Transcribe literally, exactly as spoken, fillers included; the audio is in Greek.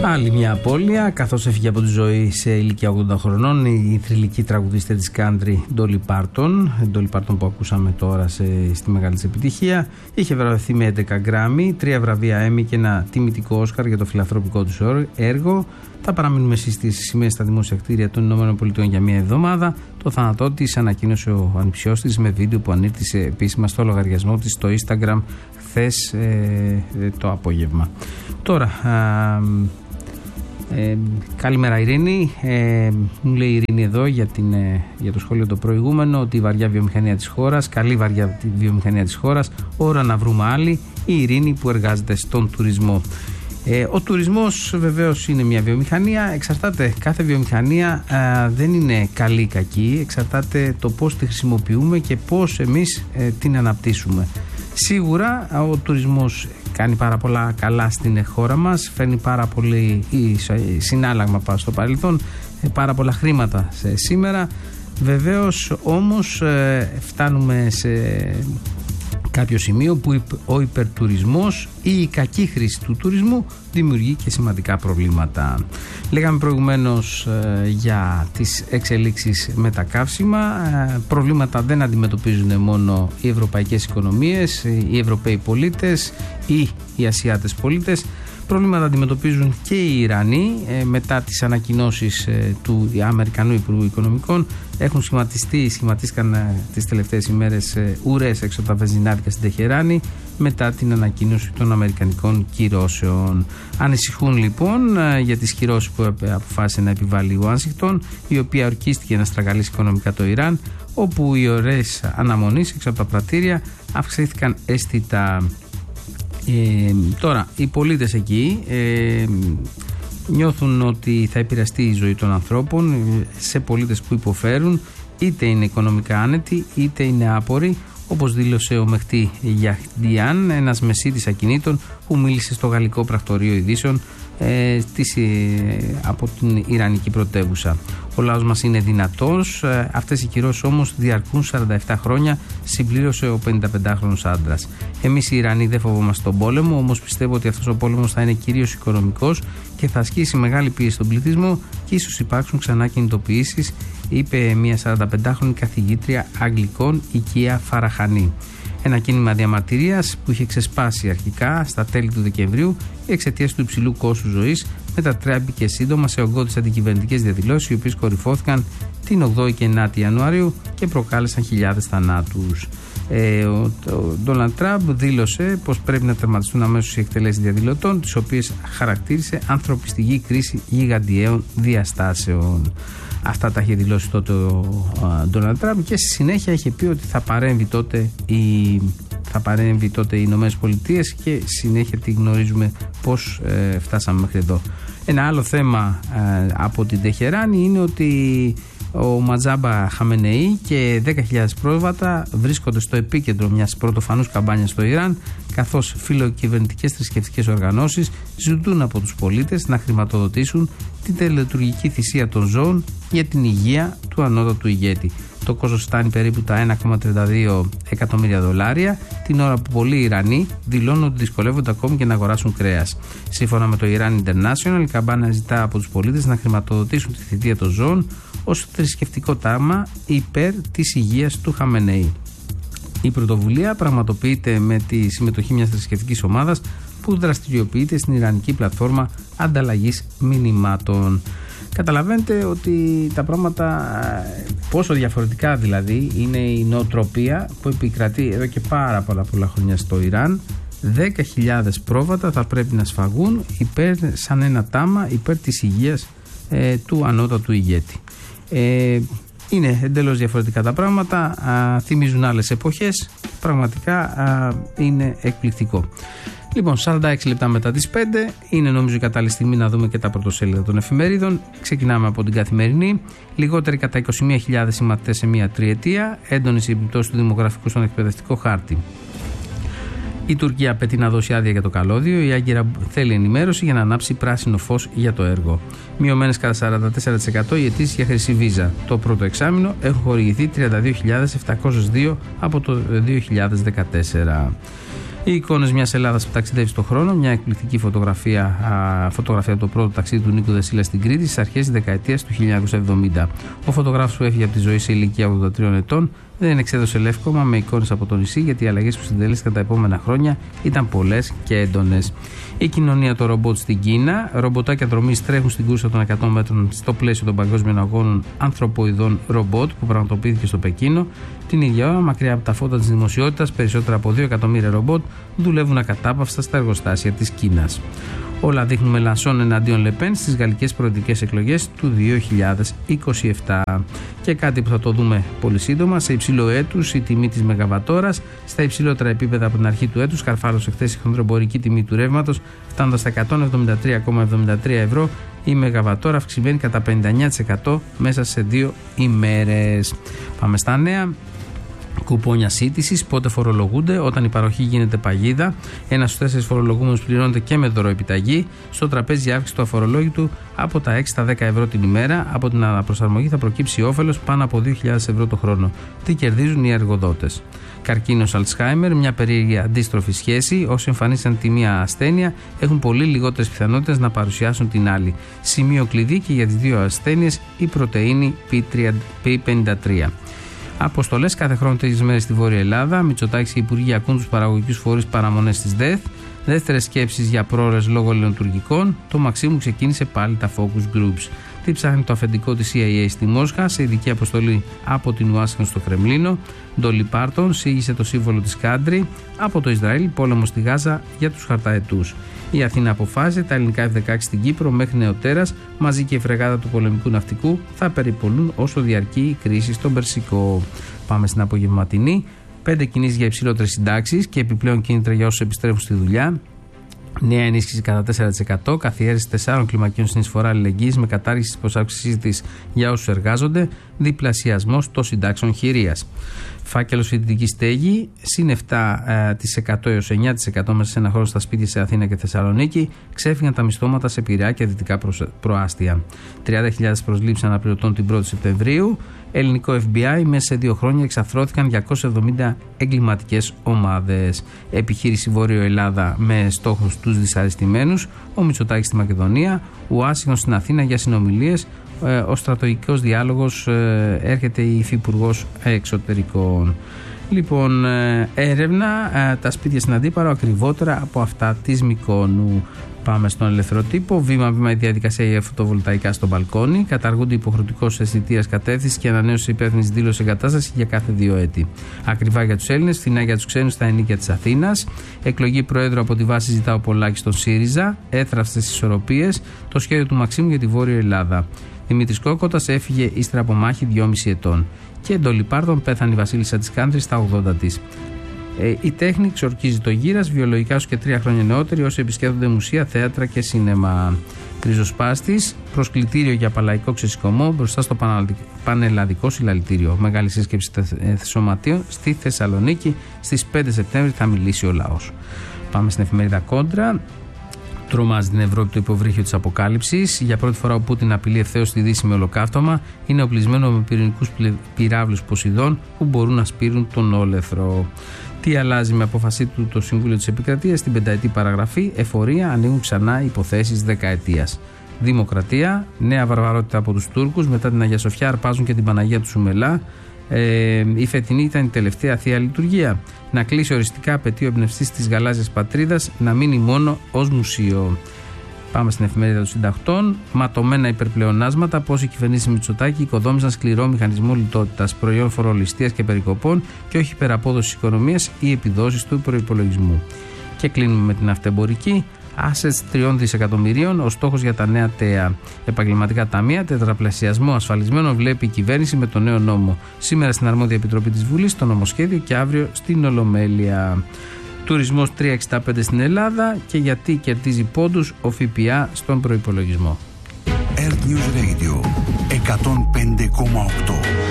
Άλλη μια απώλεια, καθώς έφυγε από τη ζωή σε ηλικία ογδόντα χρονών η θρυλική τραγουδίστρια της country Dolly Parton. Dolly Parton που ακούσαμε τώρα σε, στη μεγάλη της επιτυχία. Είχε βραβευθεί με έντεκα γκράμι, τρία βραβεία Emmy και ένα τιμητικό Όσκαρ για το φιλανθρωπικό του έργο. Θα παραμείνουμε στις σημαίες στα δημόσια κτίρια των ΗΠΑ για μια εβδομάδα. Το θάνατό της ανακοίνωσε ο ανιψιός της με βίντεο που ανήρτησε επίσημα στο λογαριασμό της στο Instagram χθες ε, το απόγευμα. Τώρα, α, ε, καλημέρα Ειρήνη. Ε, μου λέει η Ειρήνη εδώ για, την, ε, για το σχόλιο το προηγούμενο ότι η βαριά βιομηχανία της χώρας, καλή βαριά βιομηχανία της χώρας, ώρα να βρούμε άλλη. Η Ειρήνη που εργάζεται στον τουρισμό. Ε, ο τουρισμός βεβαίως είναι μια βιομηχανία, εξαρτάται, κάθε βιομηχανία α, δεν είναι καλή ή κακή, εξαρτάται το πώς τη χρησιμοποιούμε και πώς εμείς ε, την αναπτύσσουμε. Σίγουρα ο τουρισμός κάνει πάρα πολλά καλά στην χώρα μας, φέρνει πάρα πολύ συνάλλαγμα πάνω στο παρελθόν, πάρα πολλά χρήματα σε σήμερα. Βεβαίως όμως ε, φτάνουμε σε κάποιο σημείο που ο υπερτουρισμός ή η κακή χρήση του τουρισμού δημιουργεί και σημαντικά προβλήματα. Λέγαμε προηγουμένως ε, για τις εξελίξεις με τα καύσιμα. Ε, προβλήματα δεν αντιμετωπίζουν μόνο οι ευρωπαϊκές οικονομίες, οι ευρωπαίοι πολίτες ή οι Ασιάτες πολίτες. Προβλήματα αντιμετωπίζουν και οι Ιρανοί ε, μετά τις ανακοινώσεις ε, του Αμερικανού Υπουργού Οικονομικών. Έχουν σχηματιστεί, σχηματίστηκαν ε, τις τελευταίες ημέρες ε, ουρές έξω από τα βενζινάδικα στην Τεχεράνη μετά την ανακοίνωση των αμερικανικών κυρώσεων. Ανησυχούν λοιπόν ε, για τις κυρώσεις που αποφάσισε να επιβάλλει η Ουάσιγκτον, η οποία ορκίστηκε να στραγγαλίσει οικονομικά το Ιράν, όπου οι ώρες αναμονής έξω από τα πρατήρια αυξήθηκαν αισθητά. Ε, τώρα οι πολίτες εκεί ε, νιώθουν ότι θα επηρεαστεί η ζωή των ανθρώπων σε πολίτες που υποφέρουν, είτε είναι οικονομικά άνετοι είτε είναι άποροι, όπως δήλωσε ο Μεχτή Γιαχντιάν, ένας μεσίτης ακινήτων που μίλησε στο γαλλικό πρακτορείο ειδήσεων ε, της, ε, από την Ιρανική πρωτεύουσα. Ο λαός μας είναι δυνατός, ε, αυτές οι κυρώσεις όμως διαρκούν σαράντα επτά χρόνια, συμπλήρωσε ο πενηνταπεντάχρονος άντρας. Εμείς οι Ιρανοί δεν φοβόμαστε τον πόλεμο, όμως πιστεύω ότι αυτός ο πόλεμος θα είναι κυρίως οικονομικός και θα ασκήσει μεγάλη πίεση στον πληθυσμό και ίσως υπάρξουν ξανά κινητοποιήσεις, είπε μια σαρανταπεντάχρονη καθηγήτρια Αγγλικών, η Κία Φαραχανή. Ένα κίνημα διαμαρτυρίας που είχε ξεσπάσει αρχικά στα τέλη του Δεκεμβρίου εξαιτίας του υψηλού κόστου ζωής, μετατράπηκε σύντομα σε ογκώδεις αντικυβερνητικές διαδηλώσεις, οι οποίες κορυφώθηκαν την ογδόη και ενάτη Ιανουαρίου και προκάλεσαν χιλιάδες θανάτους. Ε, ο Ντόναλντ Τραμπ δήλωσε πως πρέπει να τερματιστούν αμέσως οι εκτελέσεις διαδηλωτών, τις οποίες χαρακτήρισε ανθρωπιστική κρίση γιγαντιαίων διαστάσεων. Αυτά τα είχε δηλώσει τότε ο Ντόναλντ Τραμπ και στη συνέχεια είχε πει ότι θα παρέμβει τότε η, θα παρέμβει τότε οι Ηνωμένες Πολιτείες και συνέχεια τη γνωρίζουμε πώς ε, φτάσαμε μέχρι εδώ. Ένα άλλο θέμα ε, από την Τεχεράνη είναι ότι ο Ματζάμπα Χαμενεή και δέκα χιλιάδες πρόβατα βρίσκονται στο επίκεντρο μιας πρωτοφανούς καμπάνιας στο Ιράν, καθώς φιλοκυβερνητικές θρησκευτικές οργανώσεις ζητούν από τους πολίτες να χρηματοδοτήσουν την τελετουργική θυσία των ζώων για την υγεία του ανώτατου ηγέτη. Το κόστος φτάνει περίπου τα ένα κόμμα τριάντα δύο εκατομμύρια δολάρια, την ώρα που πολλοί Ιρανοί δηλώνουν ότι δυσκολεύονται ακόμη και να αγοράσουν κρέας. Σύμφωνα με το Iran International, η καμπάνα ζητά από τους πολίτες να χρηματοδοτήσουν τη θητεία των ζώων ως θρησκευτικό τάγμα υπέρ της υγείας του Χαμενεή. Η πρωτοβουλία πραγματοποιείται με τη συμμετοχή μιας θρησκευτικής ομάδας που δραστηριοποιείται στην Ιρανική πλατφόρμα ανταλλαγής μηνυμάτων. Καταλαβαίνετε ότι τα πράγματα, πόσο διαφορετικά δηλαδή είναι η νοοτροπία που επικρατεί εδώ και πάρα πολλά πολλά χρόνια στο Ιράν. δέκα χιλιάδες πρόβατα θα πρέπει να σφαγούν υπέρ, σαν ένα τάμα υπέρ της υγείας ε, του ανώτατου ηγέτη. Ε, είναι εντελώς διαφορετικά τα πράγματα, α, θυμίζουν άλλες εποχές, πραγματικά α, είναι εκπληκτικό. Λοιπόν, σαράντα έξι λεπτά μετά τις πέντε είναι νομίζω η κατάλληλη στιγμή να δούμε και τα πρωτοσέλιδα των εφημερίδων. Ξεκινάμε από την Καθημερινή. Λιγότεροι κατά είκοσι μία χιλιάδες συμμαθητές σε μία τριετία, έντονες επιπτώσεις του δημογραφικού στον εκπαιδευτικό χάρτη. Η Τουρκία απαιτεί να δώσει άδεια για το καλώδιο. Η Άγκυρα θέλει ενημέρωση για να ανάψει πράσινο φως για το έργο. Μειωμένες κατά σαράντα τέσσερα τοις εκατό οι αιτήσεις για χρυσή βίζα. Το πρώτο εξάμηνο έχουν χορηγηθεί τριάντα δύο χιλιάδες επτακόσιες δύο από το δύο χιλιάδες δεκατέσσερα. Οι εικόνες μιας Ελλάδας που ταξιδεύει στον χρόνο, μια εκπληκτική φωτογραφία, α, φωτογραφία από το πρώτο ταξίδι του Νίκου Δεσίλα στην Κρήτη στις αρχές της δεκαετίας του χίλια εννιακόσια εβδομήντα. Ο φωτογράφος που έφυγε από τη ζωή σε ηλικία ογδόντα τριών ετών δεν εξέδωσε λεύκομα με εικόνες από το νησί, γιατί οι αλλαγές που συντελέστηκαν τα επόμενα χρόνια ήταν πολλές και έντονες. Η κοινωνία των ρομπότ στην Κίνα. Ρομποτάκια δρομής τρέχουν στην κούρσα των εκατό μέτρων στο πλαίσιο των παγκόσμιων αγώνων ανθρωποειδών ρομπότ που πραγματοποιήθηκε στο Πεκίνο. Την ίδια ώρα, μακριά από τα φώτα της δημοσιότητας, περισσότερα από δύο εκατομμύρια ρομπότ δουλεύουν ακατάπαυστα στα εργοστάσια της Κίνας. Όλα δείχνουν μελανσόν εναντίον Λεπέν στις γαλλικές προεδρικές εκλογές του δύο χιλιάδες είκοσι επτά. Και κάτι που θα το δούμε πολύ σύντομα, σε υψηλό έτους η τιμή της μεγαβατόρας στα υψηλότερα επίπεδα από την αρχή του έτους καρφάλωσε χθες η χονδροεμπορική τιμή του ρεύματος, φτάνοντας στα εκατόν εβδομήντα τρία κόμμα εβδομήντα τρία ευρώ, η μεγαβατόρα αυξημένη κατά πενήντα εννέα τοις εκατό μέσα σε δύο ημέρες. Πάμε στα νέα. Κουπόνια σύντησης πότε φορολογούνται? Όταν η παροχή γίνεται παγίδα. Ένας στους τέσσερις φορολογούμενους πληρώνεται και με δωροεπιταγή. Στο τραπέζι η αύξηση του αφορολόγητου από τα έξι στα δέκα ευρώ την ημέρα. Από την αναπροσαρμογή θα προκύψει όφελος πάνω από δύο χιλιάδες ευρώ το χρόνο. Τι κερδίζουν οι εργοδότες? Καρκίνος Αλτσχάιμερ, μια περίεργη αντίστροφη σχέση. Όσοι εμφανίσαν τη μία ασθένεια έχουν πολύ λιγότερες πιθανότητες να παρουσιάσουν την άλλη. Σημείο κλειδί και για τις δύο ασθένειες η πρωτεΐνη πι πενήντα τρία. Αποστολές κάθε χρόνο τρεις μέρες στη Βόρεια Ελλάδα. Μητσοτάκης και Υπουργοί ακούν τους παραγωγικούς φορείς παραμονές της ΔΕΘ. Δεύτερες σκέψεις για πρόορες λόγω ελληνοτουρκικών. Το Μαξίμου ξεκίνησε πάλι τα focus groups. Τι ψάχνει το αφεντικό της σι άι έι στη Μόσχα, σε ειδική αποστολή από την Ουάσιγκτον στο Κρεμλίνο. Ντόλι Πάρτον σήγησε το σύμβολο της Κάντρι. Από το Ισραήλ, πόλεμο στη Γάζα για τους χαρταετούς. Η Αθήνα αποφάσισε τα ελληνικά εφ δεκαέξι στην Κύπρο μέχρι νεοτέρας, μαζί και η φρεγάτα του πολεμικού ναυτικού, θα περιπολούν όσο διαρκεί η κρίση στον Περσικό. Πάμε στην απογευματινή. Πέντε κινήσεις για υψηλότερες συντάξεις και επιπλέον κίνητρα για όσους επιστρέφουν στη δουλειά. Νέα ενίσχυση κατά τέσσερα τοις εκατό, καθιέρωση τεσσάρων κλιμακίων συνεισφορά αλληλεγγύης με κατάργηση της προσάυξησής της για όσους εργάζονται, διπλασιασμός των συντάξεων χειρίας. Φάκελος φοιτητική στέγη, συν επτά τοις εκατό έως εννιά τοις εκατό μέσα σε ένα χρόνο στα σπίτια σε Αθήνα και Θεσσαλονίκη, ξέφυγαν τα μισθώματα σε Πειραιά και δυτικά προάστια. τριάντα χιλιάδες προσλήψεις αναπληρωτών την πρώτη Σεπτεμβρίου. Ελληνικό εφ μπι άι, μέσα σε δύο χρόνια εξαθρώθηκαν διακόσιες εβδομήντα εγκληματικές ομάδες. Επιχείρηση Βόρειο Ελλάδα με στόχους τους δυσαρεστημένους. Ο Μητσοτάκης στη Μακεδονία, Ουάσιγκτον στην Αθήνα για συνομιλίες. Ο στρατηγικός διάλογος, έρχεται η υφυπουργός εξωτερικών. Λοιπόν, έρευνα, τα σπίτια στην Αντίπαρο ακριβότερα από αυτά της Μυκόνου. Πάμε στον ελεύθερο τύπο. Βήμα-βήμα η διαδικασία για φωτοβολταϊκά στο μπαλκόνι. Καταργούνται υποχρεωτικός αισθητήρας κατεύθυνση και ανανέωση υπεύθυνης δήλωση εγκατάσταση για κάθε δύο έτη. Ακριβά για τους Έλληνες, φθηνά για τους ξένους στα ενίκια της Αθήνας. Εκλογή Προέδρου από τη βάση ζητά ο Πολάκης στον ΣΥΡΙΖΑ. Έθραυστες ισορροπίες. Το σχέδιο του Μαξίμου για τη Βόρεια Ελλάδα. Δημήτρης Κόκοτας έφυγε ύστερα από μάχη δυόμισι ετών. Και Ντόλι Πάρτον πέθανε η βασίλισσα της Κάντρι στα ογδόντα της. Ε, η τέχνη ξορκίζει το γύρας, βιολογικά σου και τρία χρόνια νεότεροι όσοι επισκέπτονται μουσεία, θέατρα και σίνεμα. Ριζοσπάστης, προσκλητήριο για παλαϊκό ξεσηκωμό μπροστά στο πανελλαδικό συλλαλητήριο. Μεγάλη σύσκεψη σωματείων στη Θεσσαλονίκη στις πέντε Σεπτέμβρη θα μιλήσει ο λαός. Πάμε στην εφημερίδα Κόντρα. Τρομάζει την Ευρώπη το υποβρύχιο της αποκάλυψης. Για πρώτη φορά ο Πούτιν απειλεί ευθέως τη Δύση με ολοκαύτωμα. Είναι οπλισμένο με πυρηνικούς πυράβλους Ποσειδών που μπορούν να σπείρουν τον όλεθρο. Τι αλλάζει με απόφασή του το Συμβούλιο της Επικρατείας? Στην πενταετή παραγραφή, εφορία, ανοίγουν ξανά υποθέσεις δεκαετίας. Δημοκρατία, νέα βαρβαρότητα από τους Τούρκους. Μετά την Αγία Σοφιά αρπάζουν και την Παναγία του Σουμελά. Ε, η φετινή ήταν η τελευταία θεία λειτουργία. Να κλείσει οριστικά, απαιτεί ο εμπνευστής της γαλάζιας πατρίδας, να μείνει μόνο ως μουσείο. Πάμε στην εφημερίδα των συντακτών. Ματωμένα υπερπλεονάσματα, πώς οι κυβερνήσεις Μητσοτάκη οικοδόμησαν σκληρό μηχανισμό λιτότητας, προϊόν φορολιστίας και περικοπών και όχι υπεραπόδοσης οικονομίας ή επιδόσεις του προϋπολογισμού. Και κλείνουμε με την αυτεμπορική. Assets τριών δισεκατομμυρίων, ο στόχος για τα νέα ΤΕΑ. Επαγγελματικά ταμεία, τετραπλασιασμό ασφαλισμένων βλέπει η κυβέρνηση με το νέο νόμο. Σήμερα στην Αρμόδια Επιτροπή της Βουλής το νομοσχέδιο και αύριο στην Ολομέλεια. Τουρισμός τρία κόμμα εξήντα πέντε στην Ελλάδα και γιατί κερδίζει πόντους ο ΦΠΑ στον προϋπολογισμό. Earth News Radio εκατόν πέντε κόμμα οκτώ.